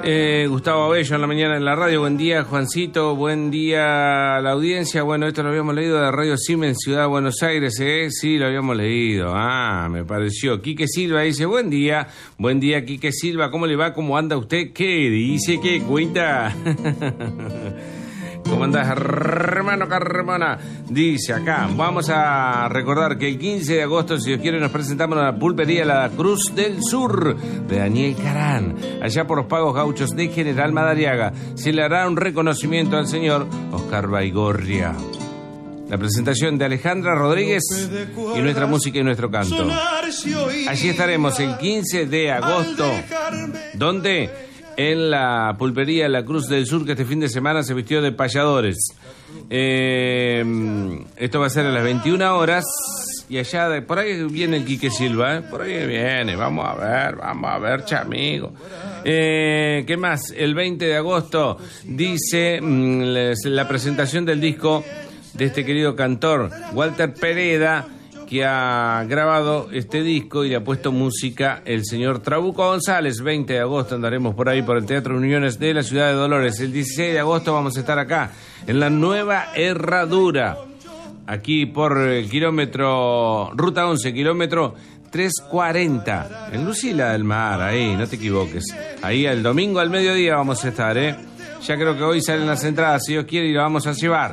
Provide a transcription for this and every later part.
Gustavo Abello en la mañana en la radio. Buen día, Juancito. Buen día a la audiencia. Bueno, esto lo habíamos leído de Radio Siemens, Ciudad de Buenos Aires, ¿eh? Sí, lo habíamos leído. Me pareció. Quique Silva dice, buen día, Quique Silva. ¿Cómo le va? ¿Cómo anda usted? ¿Qué dice? ¿Qué cuenta? ¿Cómo andás, hermano Carmona? Dice acá, vamos a recordar que el 15 de agosto, si Dios quiere, nos presentamos en la pulpería La Cruz del Sur de Daniel Carán. Allá por los Pagos Gauchos de General Madariaga se le hará un reconocimiento al señor Oscar Baigorria. La presentación de Alejandra Rodríguez y nuestra música y nuestro canto. Allí estaremos el 15 de agosto. ¿Dónde? En la pulpería La Cruz del Sur, que este fin de semana se vistió de payadores. Esto va a ser a las 21 horas. Y allá, por ahí viene el Quique Silva, ¿eh? Por ahí viene, vamos a ver, chamigo. ¿Qué más? El 20 de agosto dice la presentación del disco de este querido cantor, Walter Pereda, que ha grabado este disco y le ha puesto música el señor Trabuco González. 20 de agosto andaremos por ahí por el Teatro Uniones de la Ciudad de Dolores. El 16 de agosto vamos a estar acá en la Nueva Herradura, aquí por el kilómetro, ruta 11, kilómetro 340, en Lucila del Mar, ahí, no te equivoques. Ahí el domingo al mediodía vamos a estar, Ya creo que hoy salen las entradas, si Dios quiere, y lo vamos a llevar.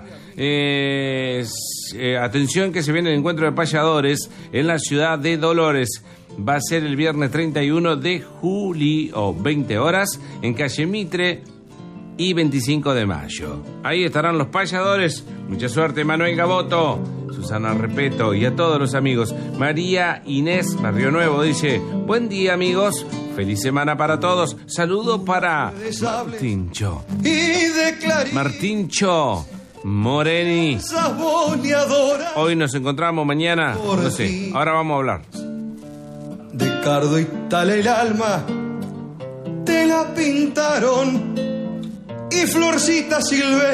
Atención que se viene el encuentro de payadores en la ciudad de Dolores. Va a ser el viernes 31 de julio, 20 horas, en calle Mitre y 25 de mayo. Ahí estarán los payadores. Mucha suerte, Manuel Gaboto, Susana Repeto y a todos los amigos. María Inés Barrio Nuevo dice, buen día, amigos. Feliz semana para todos. Saludo para Martincho Moreni. Hoy nos encontramos, mañana no sé. Ahora vamos a hablar. De cardo y tal el alma te la pintaron, y florcita silvestre